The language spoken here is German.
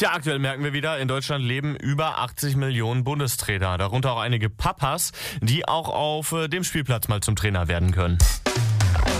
Tja, aktuell merken wir wieder, in Deutschland leben über 80 Millionen Bundestrainer. Darunter auch einige Papas, die auch auf dem Spielplatz mal zum Trainer werden können.